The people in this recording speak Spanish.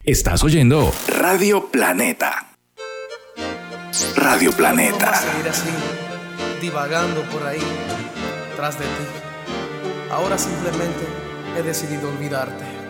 Estás oyendo Radio Planeta. Radio Planeta. No vas a seguir así, divagando por ahí, tras de ti. Ahora simplemente he decidido olvidarte.